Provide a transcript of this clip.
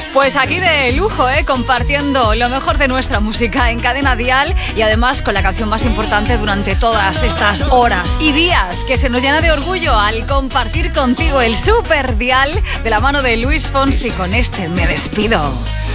Pues aquí de lujo, compartiendo lo mejor de nuestra música en Cadena Dial y además con la canción más importante durante todas estas horas y días, que se nos llena de orgullo al compartir contigo el Super Dial de la mano de Luis Fonsi. Con este me despido.